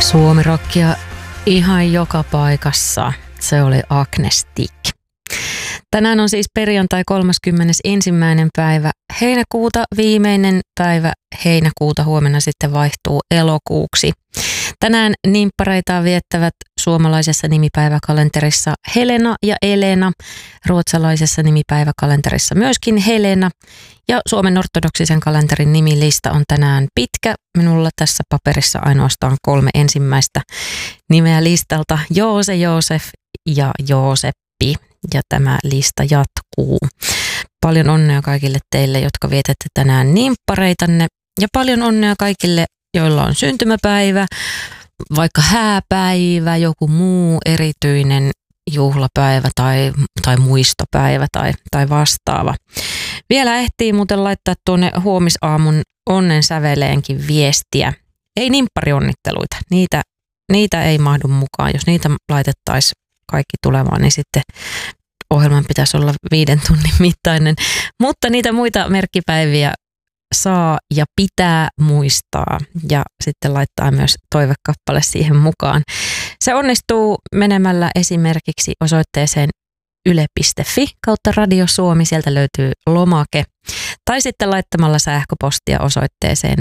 Suomirockia ihan joka paikassa. Se oli Agnestic. Tänään on siis perjantai 31. päivä heinäkuuta, viimeinen päivä heinäkuuta. Huomenna sitten vaihtuu elokuuksi. Tänään nimppareitaan viettävät suomalaisessa nimipäiväkalenterissa Helena ja Elena, ruotsalaisessa nimipäiväkalenterissa myöskin Helena. Ja Suomen ortodoksisen kalenterin nimilista on tänään pitkä. Minulla tässä paperissa ainoastaan 3 ensimmäistä nimeä listalta: Joose, Joosef ja Jooseppi. Ja tämä lista jatkuu. Paljon onnea kaikille teille, jotka vietätte tänään nimppareitanne. Ja paljon onnea kaikille, joilla on syntymäpäivä, vaikka hääpäivä, joku muu erityinen juhlapäivä tai muistopäivä tai vastaava. Vielä ehtii muuten laittaa tuonne huomisaamun onnen säveleenkin viestiä. Ei nimpparionnitteluita, niitä ei mahdu mukaan. Jos niitä laitettaisiin kaikki tulevaan, niin sitten ohjelman pitäisi olla 5 tunnin mittainen. Mutta niitä muita merkkipäiviä saa ja pitää muistaa ja sitten laittaa myös toivekappale siihen mukaan. Se onnistuu menemällä esimerkiksi osoitteeseen yle.fi kautta Radio Suomi, sieltä löytyy lomake. Tai sitten laittamalla sähköpostia osoitteeseen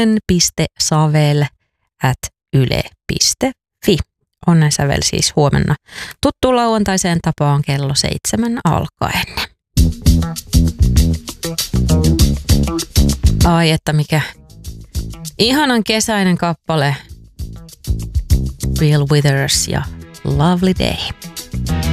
onnen.savel@yle.fi. Onnensävel siis huomenna tuttuun lauantaiseen tapaan kello 7 alkaen. Ai että mikä ihanan kesäinen kappale. Bill Withers ja Lovely Day.